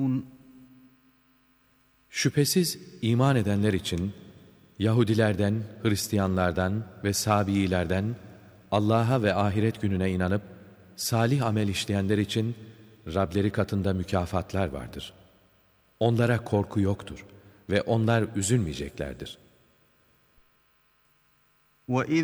Şüphesiz iman edenler için Yahudilerden, Hristiyanlardan ve Sabiilerden Allah'a ve ahiret gününe inanıp salih amel işleyenler için Rableri katında mükafatlar vardır. Onlara korku yoktur ve onlar üzülmeyeceklerdir.